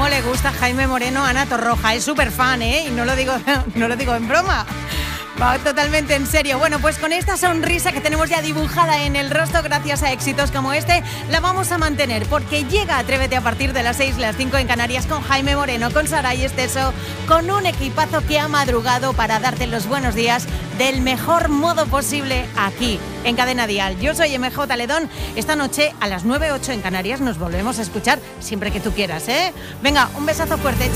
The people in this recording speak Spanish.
cómo le gusta a Jaime Moreno a Ana Torroja. Es súper fan, ¿eh? Y no lo digo en broma. Va totalmente en serio. Bueno, pues con esta sonrisa que tenemos ya dibujada en el rostro gracias a éxitos como este, la vamos a mantener porque llega Atrévete a partir de las 6, las 5 en Canarias con Jaime Moreno, con Saray Esteso, con un equipazo que ha madrugado para darte los buenos días del mejor modo posible aquí en Cadena Dial. Yo soy MJ Ledón. Esta noche a las 9:08 en Canarias nos volvemos a escuchar siempre que tú quieras, ¿eh? Venga, un besazo fuerte.